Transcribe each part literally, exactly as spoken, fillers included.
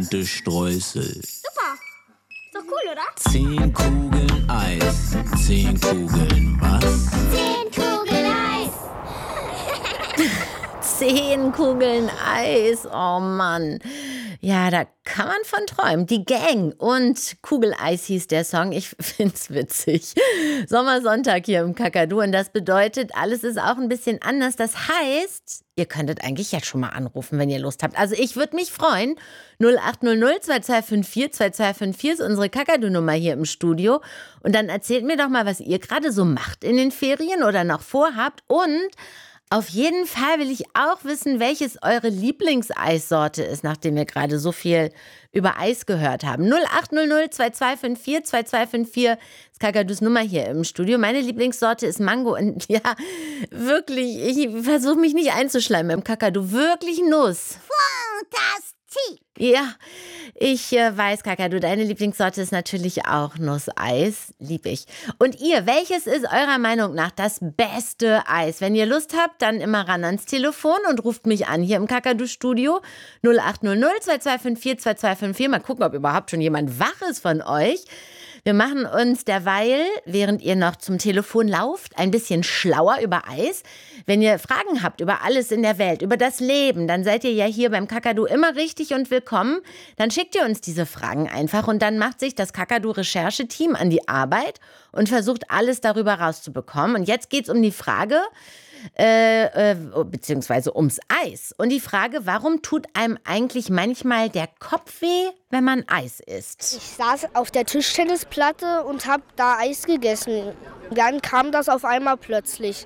bunte Streusel. Super. Ist doch cool, oder? Zehn Kugeln Eis. Zehn Kugeln was? Zehn Kugeln Eis. Zehn Kugeln Eis, oh Mann. Ja, da kann man von träumen. Die Gang und Kugeleis hieß der Song. Ich find's witzig. Sommersonntag hier im Kakadu und das bedeutet, alles ist auch ein bisschen anders. Das heißt, ihr könntet eigentlich jetzt schon mal anrufen, wenn ihr Lust habt. Also ich würde mich freuen. null acht null null zwei zwei fünf vier zwei zwei fünf vier ist unsere Kakadu-Nummer hier im Studio. Und dann erzählt mir doch mal, was ihr gerade so macht in den Ferien oder noch vorhabt. Und auf jeden Fall will ich auch wissen, welches eure Lieblingseissorte ist, nachdem wir gerade so viel über Eis gehört haben. null acht null null zwei zwei fünf vier zwei zwei fünf vier ist Kakadus Nummer hier im Studio. Meine Lieblingssorte ist Mango und ja, wirklich, ich versuche mich nicht einzuschleimen im Kakadu. Wirklich Nuss. Fantastik. Ja, ich äh, weiß, Kakadu, deine Lieblingssorte ist natürlich auch Nusseis. Lieb ich. Und ihr, welches ist eurer Meinung nach das beste Eis? Wenn ihr Lust habt, dann immer ran ans Telefon und ruft mich an hier im Kakadu-Studio. null acht null null zwei zwei fünf vier zwei zwei fünf vier. Mal gucken, ob überhaupt schon jemand wach ist von euch. Wir machen uns derweil, während ihr noch zum Telefon lauft, ein bisschen schlauer über Eis. Wenn ihr Fragen habt über alles in der Welt, über das Leben, dann seid ihr ja hier beim Kakadu immer richtig und willkommen. Dann schickt ihr uns diese Fragen einfach und dann macht sich das Kakadu-Rechercheteam an die Arbeit und versucht alles darüber rauszubekommen. Und jetzt geht's um die Frage, Äh, äh, beziehungsweise ums Eis. Und die Frage, warum tut einem eigentlich manchmal der Kopf weh, wenn man Eis isst? Ich saß auf der Tischtennisplatte und habe da Eis gegessen. Dann kam das auf einmal plötzlich.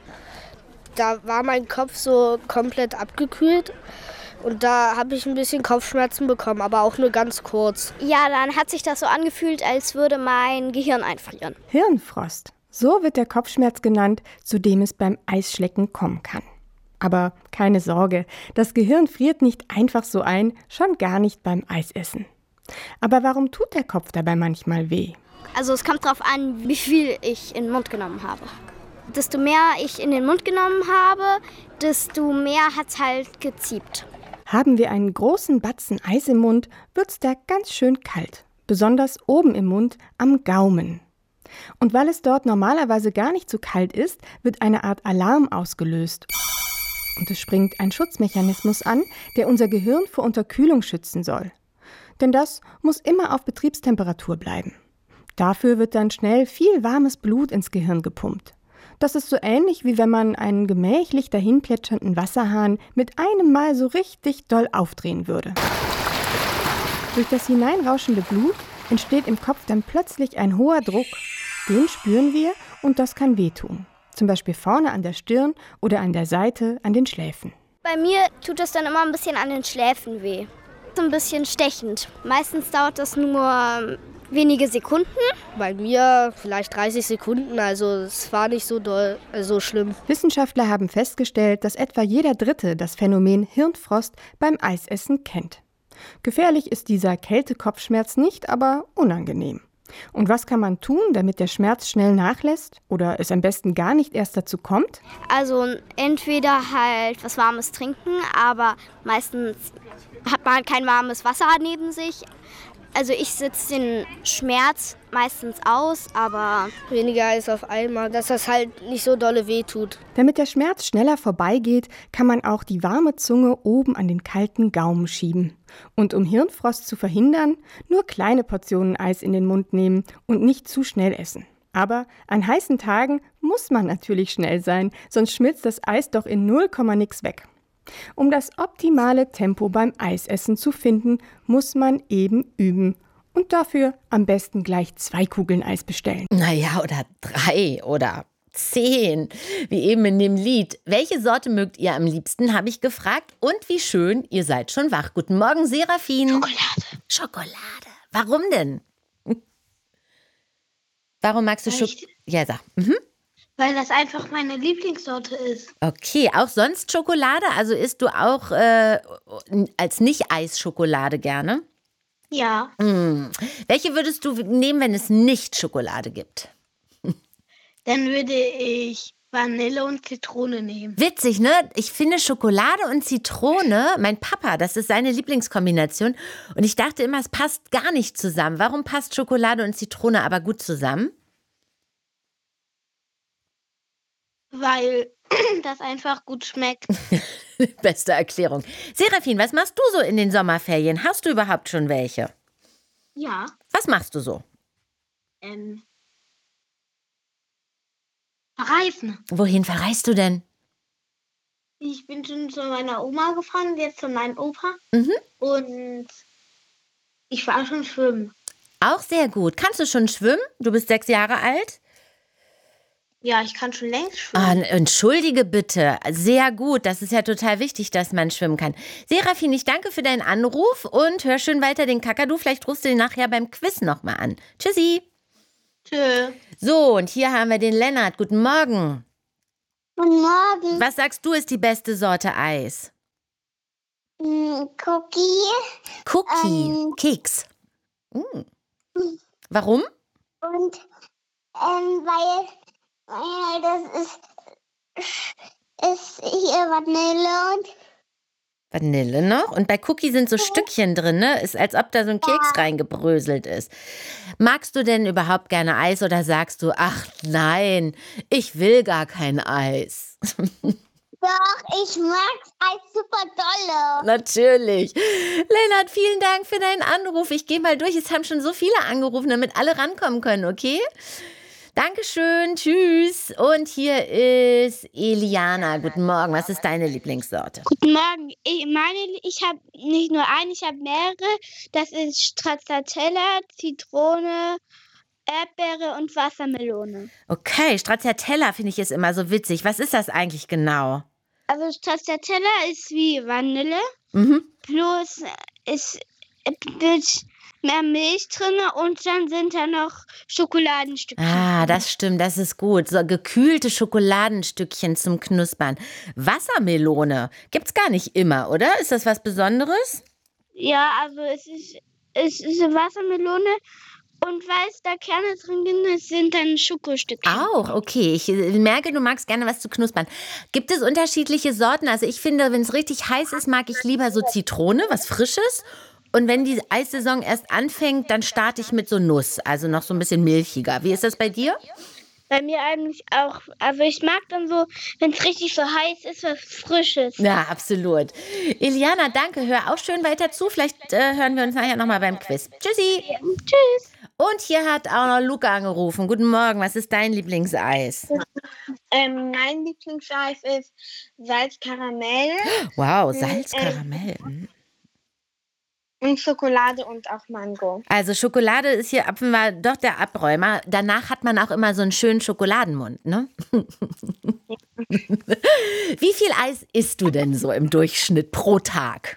Da war mein Kopf so komplett abgekühlt und da habe ich ein bisschen Kopfschmerzen bekommen, aber auch nur ganz kurz. Ja, dann hat sich das so angefühlt, als würde mein Gehirn einfrieren. Hirnfrost. So wird der Kopfschmerz genannt, zu dem es beim Eisschlecken kommen kann. Aber keine Sorge, das Gehirn friert nicht einfach so ein, schon gar nicht beim Eisessen. Aber warum tut der Kopf dabei manchmal weh? Also es kommt darauf an, wie viel ich in den Mund genommen habe. Desto mehr ich in den Mund genommen habe, desto mehr hat es halt geziebt. Haben wir einen großen Batzen Eis im Mund, wird's da ganz schön kalt. Besonders oben im Mund, am Gaumen. Und weil es dort normalerweise gar nicht so kalt ist, wird eine Art Alarm ausgelöst. Und es springt ein Schutzmechanismus an, der unser Gehirn vor Unterkühlung schützen soll. Denn das muss immer auf Betriebstemperatur bleiben. Dafür wird dann schnell viel warmes Blut ins Gehirn gepumpt. Das ist so ähnlich, wie wenn man einen gemächlich dahinplätschernden Wasserhahn mit einem Mal so richtig doll aufdrehen würde. Durch das hineinrauschende Blut entsteht im Kopf dann plötzlich ein hoher Druck. Den spüren wir und das kann wehtun. Zum Beispiel vorne an der Stirn oder an der Seite an den Schläfen. Bei mir tut es dann immer ein bisschen an den Schläfen weh. So ein bisschen stechend. Meistens dauert das nur wenige Sekunden. Bei mir vielleicht dreißig Sekunden, also es war nicht so doll, also schlimm. Wissenschaftler haben festgestellt, dass etwa jeder Dritte das Phänomen Hirnfrost beim Eisessen kennt. Gefährlich ist dieser Kältekopfschmerz nicht, aber unangenehm. Und was kann man tun, damit der Schmerz schnell nachlässt oder es am besten gar nicht erst dazu kommt? Also entweder halt was Warmes trinken, aber meistens hat man halt kein warmes Wasser neben sich. Also ich sitze den Schmerz meistens aus, aber weniger als auf einmal, dass das halt nicht so dolle weh tut. Damit der Schmerz schneller vorbeigeht, kann man auch die warme Zunge oben an den kalten Gaumen schieben. Und um Hirnfrost zu verhindern, nur kleine Portionen Eis in den Mund nehmen und nicht zu schnell essen. Aber an heißen Tagen muss man natürlich schnell sein, sonst schmilzt das Eis doch in null Komma nix weg. Um das optimale Tempo beim Eisessen zu finden, muss man eben üben. Und dafür am besten gleich zwei Kugeln Eis bestellen. Naja, oder drei oder zehn, wie eben in dem Lied. Welche Sorte mögt ihr am liebsten, habe ich gefragt. Und wie schön, ihr seid schon wach. Guten Morgen, Serafin. Schokolade. Schokolade. Warum denn? Warum magst du Schokolade? Ja, sag. Mhm. Weil das einfach meine Lieblingssorte ist. Okay, auch sonst Schokolade? Also isst du auch äh, als Nicht-Eis-Schokolade gerne? Ja. Hm. Welche würdest du nehmen, wenn es nicht Schokolade gibt? Dann würde ich Vanille und Zitrone nehmen. Witzig, ne? Ich finde Schokolade und Zitrone, mein Papa, das ist seine Lieblingskombination. Und ich dachte immer, es passt gar nicht zusammen. Warum passt Schokolade und Zitrone aber gut zusammen? Weil das einfach gut schmeckt. Beste Erklärung. Serafin, was machst du so in den Sommerferien? Hast du überhaupt schon welche? Ja. Was machst du so? Ähm. Reisen. Wohin verreist du denn? Ich bin schon zu meiner Oma gefahren, jetzt zu meinem Opa. Mhm. Und ich war schon schwimmen. Auch sehr gut. Kannst du schon schwimmen? Du bist sechs Jahre alt? Ja, ich kann schon längst Ah, schwimmen. entschuldige bitte. Sehr gut. Das ist ja total wichtig, dass man schwimmen kann. Serafin, ich danke für deinen Anruf und hör schön weiter den Kakadu. Vielleicht rufst du ihn nachher beim Quiz nochmal an. Tschüssi. Tschö. So, und hier haben wir den Lennart. Guten Morgen. Guten Morgen. Was sagst du, ist die beste Sorte Eis? Mm, Cookie. Cookie, Ähm. Keks. Mm. Warum? Und ähm, weil, weil das ist, ist hier Vanille und Vanille noch. Und bei Cookie sind so Stückchen drin, ne? Ist, als ob da so ein Keks reingebröselt ist. Magst du denn überhaupt gerne Eis oder sagst du, ach nein, ich will gar kein Eis? doch, ich mag's als super dolle. Natürlich. Lennart, vielen Dank für deinen Anruf. Ich gehe mal durch. Es haben schon so viele angerufen, damit alle rankommen können, okay? Dankeschön, tschüss. Und hier ist Eliana. Guten Morgen. Was ist deine Lieblingssorte? Guten Morgen. Ich meine, ich habe nicht nur eine, ich habe mehrere. Das ist Stracciatella, Zitrone, Erdbeere und Wassermelone. Okay, Stracciatella finde ich ist immer so witzig. Was ist das eigentlich genau? Also Stracciatella ist wie Vanille, Mhm. bloß ist mit mehr Milch drin und dann sind da noch Schokoladenstückchen. Ah, das stimmt, das ist gut. So gekühlte Schokoladenstückchen zum Knuspern. Wassermelone gibt's gar nicht immer, oder? Ist das was Besonderes? Ja, also es ist, es ist eine Wassermelone und weil es da Kerne drin sind, sind dann Schokostückchen. Auch, okay. Ich äh, merke, du magst gerne was zu knuspern. Gibt es unterschiedliche Sorten? Also ich finde, wenn es richtig heiß ist, mag ich lieber so Zitrone, was Frisches. Und wenn die Eissaison erst anfängt, dann starte ich mit so Nuss, also noch so ein bisschen milchiger. Wie ist das bei dir? Bei mir eigentlich auch. Also ich mag dann so, wenn es richtig so heiß ist, was Frisches. Ja, absolut. Eliana, danke. Hör auch schön weiter zu. Vielleicht äh, hören wir uns nachher nochmal beim Quiz. Tschüssi. Tschüss. Und hier hat auch noch Luca angerufen. Guten Morgen. Was ist dein Lieblingseis? Ähm, mein Lieblingseis ist Salzkaramell Wow, Salzkaramell. Mhm. und Schokolade und auch Mango. Also Schokolade ist hier offenbar doch der Abräumer. Danach hat man auch immer so einen schönen Schokoladenmund, ne? Wie viel Eis isst du denn so im Durchschnitt pro Tag?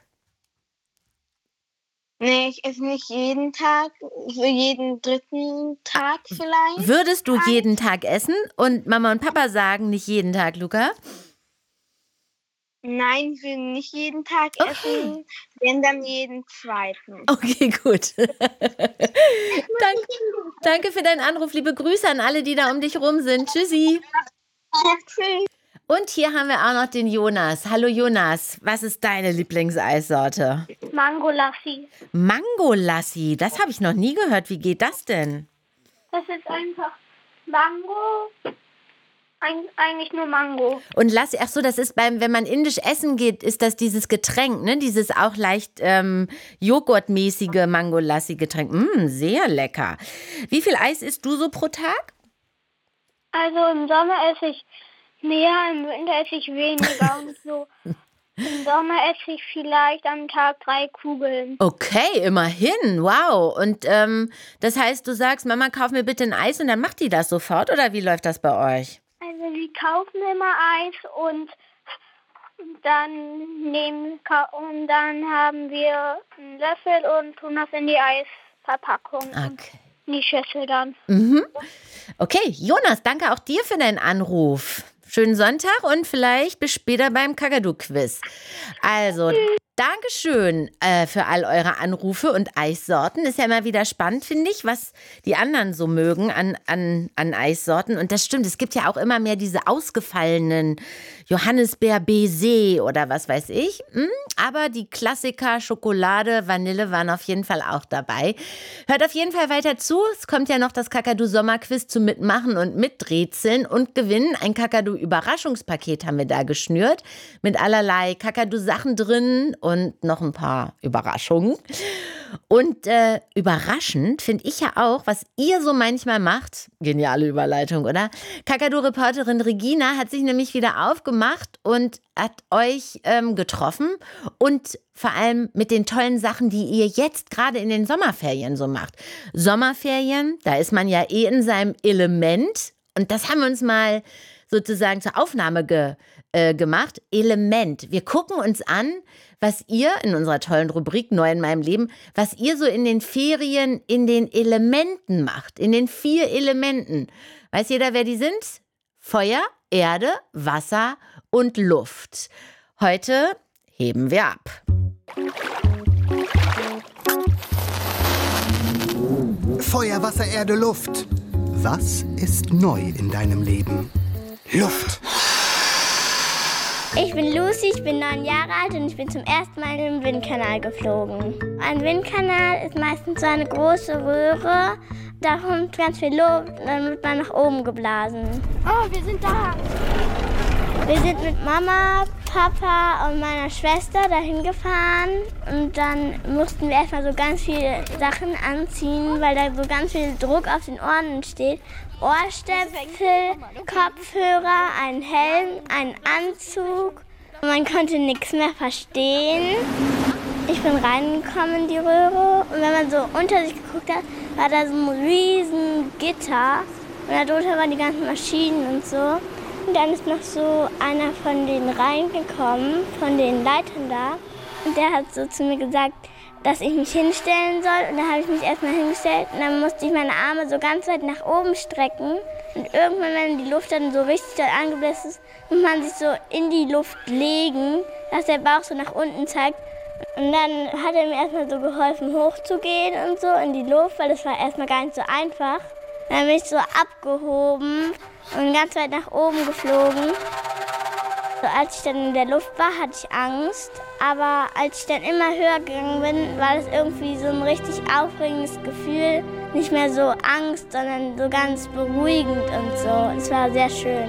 Nee, ich esse nicht jeden Tag, so jeden dritten Tag vielleicht. Würdest du jeden Tag essen? Und Mama und Papa sagen nicht jeden Tag, Luca? Nein, ich will nicht jeden Tag Okay. essen, wenn dann jeden zweiten. Okay, gut. danke, danke für deinen Anruf. Liebe Grüße an alle, die da um dich rum sind. Tschüssi. Tschüss. Und hier haben wir auch noch den Jonas. Hallo Jonas, was ist deine Lieblingseissorte? Mango Lassi. Mangolassi, das habe ich noch nie gehört. Wie geht das denn? Das ist einfach Mango. Eig eigentlich nur Mango. Und Lassi, ach so, das ist beim, wenn man indisch essen geht, ist das dieses Getränk, ne? Dieses auch leicht ähm, Joghurtmäßige Mangolassi-Getränk. Mm, sehr lecker. Wie viel Eis isst du so pro Tag? Also im Sommer esse ich mehr, im Winter esse ich weniger und so. Im Sommer esse ich vielleicht am Tag drei Kugeln. Okay, immerhin. Wow. Und ähm, das heißt, du sagst, Mama, kauf mir bitte ein Eis und dann macht die das sofort? Oder wie läuft das bei euch? Also wir kaufen immer Eis und dann nehmen und dann haben wir einen Löffel und tun das in die Eisverpackung und Okay. in die Schüssel dann. Mhm. Okay, Jonas, danke auch dir für deinen Anruf. Schönen Sonntag und vielleicht bis später beim Kakadu-Quiz. Also, Dankeschön äh, für all eure Anrufe und Eissorten. Ist ja immer wieder spannend, finde ich, was die anderen so mögen an, an, an Eissorten. Und das stimmt, es gibt ja auch immer mehr diese ausgefallenen Johannisbeer-Baiser oder was weiß ich. Hm? Aber die Klassiker Schokolade, Vanille waren auf jeden Fall auch dabei. Hört auf jeden Fall weiter zu. Es kommt ja noch das Kakadu-Sommerquiz zum Mitmachen und Miträtseln und Gewinnen. Ein Kakadu-Überraschungspaket haben wir da geschnürt mit allerlei Kakadu-Sachen drin und noch ein paar Überraschungen. Und äh, überraschend finde ich ja auch, was ihr so manchmal macht. Geniale Überleitung, oder? Kakadu-Reporterin Regina hat sich nämlich wieder aufgemacht und hat euch ähm, getroffen und vor allem mit den tollen Sachen, die ihr jetzt gerade in den Sommerferien so macht. Sommerferien, da ist man ja eh in seinem Element und das haben wir uns mal sozusagen zur Aufnahme ge, äh, gemacht. Element. Wir gucken uns an, was ihr in unserer tollen Rubrik Neu in meinem Leben, was ihr so in den Ferien in den Elementen macht, in den vier Elementen. Weiß jeder, wer die sind? Feuer, Erde, Wasser und Luft. Heute heben wir ab. Feuer, Wasser, Erde, Luft. Was ist neu in deinem Leben? Luft. Ich bin Lucy, ich bin neun Jahre alt und ich bin zum ersten Mal in den Windkanal geflogen. Ein Windkanal ist meistens so eine große Röhre, da kommt ganz viel Luft und dann wird man nach oben geblasen. Oh, wir sind da! Wir sind mit Mama, Papa und meiner Schwester dahin gefahren und dann mussten wir erstmal so ganz viele Sachen anziehen, weil da so ganz viel Druck auf den Ohren entsteht. Ohrstöpsel, Kopfhörer, einen Helm, einen Anzug. Man konnte nichts mehr verstehen. Ich bin reingekommen in die Röhre und wenn man so unter sich geguckt hat, war da so ein riesen Gitter und darunter waren die ganzen Maschinen und so. Und dann ist noch so einer von denen reingekommen, von den Leitern da. Und der hat so zu mir gesagt, dass ich mich hinstellen soll. Und dann habe ich mich erstmal hingestellt und dann musste ich meine Arme so ganz weit nach oben strecken. Und irgendwann, wenn die Luft dann so richtig doll angebläst ist, muss man sich so in die Luft legen, dass der Bauch so nach unten zeigt. Und dann hat er mir erstmal so geholfen, hochzugehen und so in die Luft, weil das war erstmal gar nicht so einfach. Dann bin ich so abgehoben und ganz weit nach oben geflogen. So, als ich dann in der Luft war, hatte ich Angst. Aber als ich dann immer höher gegangen bin, war das irgendwie so ein richtig aufregendes Gefühl. Nicht mehr so Angst, sondern so ganz beruhigend und so. Es war sehr schön.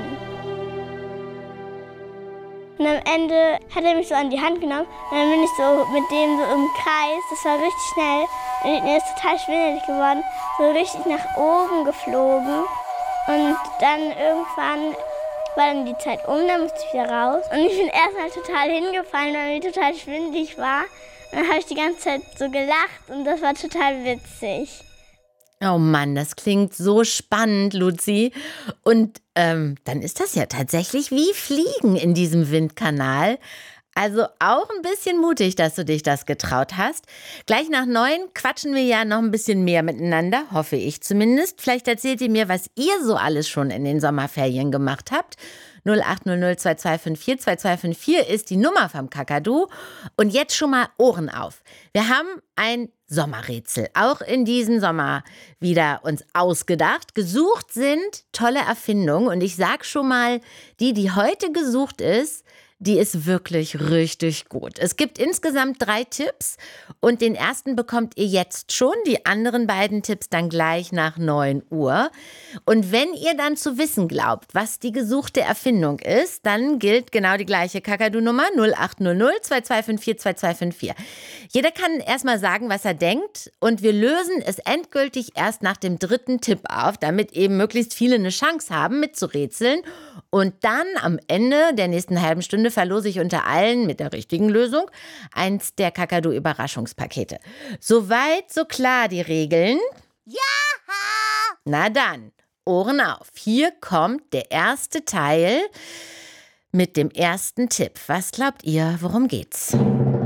Und am Ende hat er mich so an die Hand genommen und dann bin ich so mit dem so im Kreis, das war richtig schnell. Und mir ist total schwindelig geworden, so richtig nach oben geflogen. Und dann irgendwann war dann die Zeit um, dann musste ich wieder raus. Und ich bin erstmal total hingefallen, weil mir total schwindelig war. Und dann habe ich die ganze Zeit so gelacht und das war total witzig. Oh Mann, das klingt so spannend, Luzi. Und ähm, dann ist das ja tatsächlich wie Fliegen in diesem Windkanal. Also auch ein bisschen mutig, dass du dich das getraut hast. Gleich nach neun quatschen wir ja noch ein bisschen mehr miteinander, hoffe ich zumindest. Vielleicht erzählt ihr mir, was ihr so alles schon in den Sommerferien gemacht habt. null acht null null zwei zwei fünf vier zwei zwei fünf vier ist die Nummer vom Kakadu. Und jetzt schon mal Ohren auf. Wir haben ein Sommerrätsel, auch in diesem Sommer wieder uns ausgedacht. Gesucht sind tolle Erfindungen. Und ich sag schon mal, die, die heute gesucht ist, die ist wirklich richtig gut. Es gibt insgesamt drei Tipps und den ersten bekommt ihr jetzt schon, die anderen beiden Tipps dann gleich nach neun Uhr. Und wenn ihr dann zu wissen glaubt, was die gesuchte Erfindung ist, dann gilt genau die gleiche Kakadu-Nummer null acht null null zwei zwei fünf vier zwei zwei fünf vier. Jeder kann erstmal sagen, was er denkt und wir lösen es endgültig erst nach dem dritten Tipp auf, damit eben möglichst viele eine Chance haben, mitzurätseln. Und dann am Ende der nächsten halben Stunde verlose ich unter allen mit der richtigen Lösung eins der Kakadu-Überraschungspakete. Soweit, so klar die Regeln? Ja! Na dann, Ohren auf. Hier kommt der erste Teil mit dem ersten Tipp. Was glaubt ihr, worum geht's?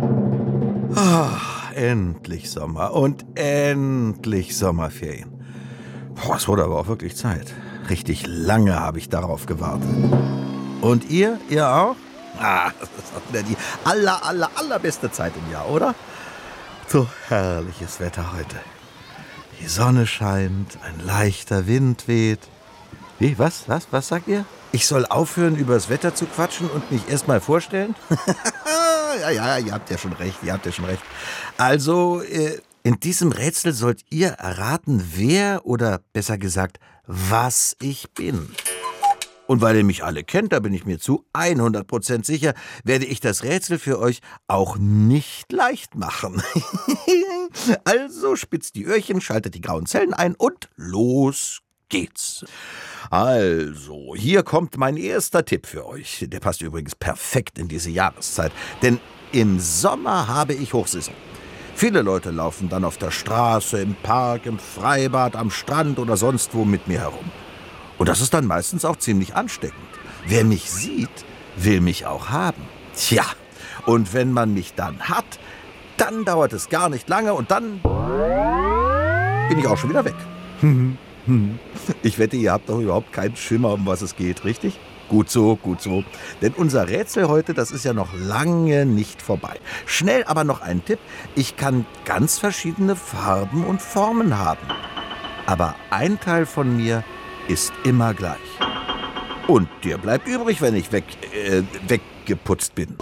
Oh, endlich Sommer und endlich Sommerferien. Boah, es wurde aber auch wirklich Zeit. Richtig lange habe ich darauf gewartet. Und ihr? Ihr auch? Das ist doch wieder die aller, aller, allerbeste Zeit im Jahr, oder? So herrliches Wetter heute. Die Sonne scheint, ein leichter Wind weht. Wie, was, was, was sagt ihr? Ich soll aufhören, über das Wetter zu quatschen und mich erst mal vorstellen? ja, ja, ihr habt ja schon recht, ihr habt ja schon recht. Also, äh, in diesem Rätsel sollt ihr erraten, wer oder besser gesagt, was ich bin. Und weil ihr mich alle kennt, da bin ich mir zu hundert Prozent sicher, werde ich das Rätsel für euch auch nicht leicht machen. Also spitzt die Öhrchen, schaltet die grauen Zellen ein und los geht's. Also, hier kommt mein erster Tipp für euch. Der passt übrigens perfekt in diese Jahreszeit, denn im Sommer habe ich Hochsaison. Viele Leute laufen dann auf der Straße, im Park, im Freibad, am Strand oder sonst wo mit mir herum. Und das ist dann meistens auch ziemlich ansteckend. Wer mich sieht, will mich auch haben. Tja, und wenn man mich dann hat, dann dauert es gar nicht lange und dann bin ich auch schon wieder weg. Ich wette, ihr habt doch überhaupt keinen Schimmer, um was es geht, richtig? Gut so, gut so. Denn unser Rätsel heute, das ist ja noch lange nicht vorbei. Schnell aber noch ein Tipp. Ich kann ganz verschiedene Farben und Formen haben. Aber ein Teil von mir ist immer gleich. Und der bleibt übrig, wenn ich weg, äh, weggeputzt bin.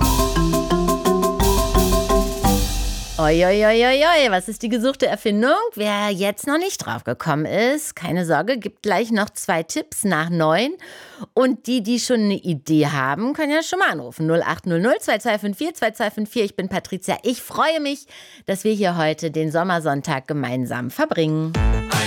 Oi, oi, oi, oi, oi, was ist die gesuchte Erfindung? Wer jetzt noch nicht drauf gekommen ist, keine Sorge, gibt gleich noch zwei Tipps nach neun. Und die, die schon eine Idee haben, können ja schon mal anrufen. null acht null null zwei zwei fünf vier zwei zwei fünf vier. Ich bin Patricia. Ich freue mich, dass wir hier heute den Sommersonntag gemeinsam verbringen.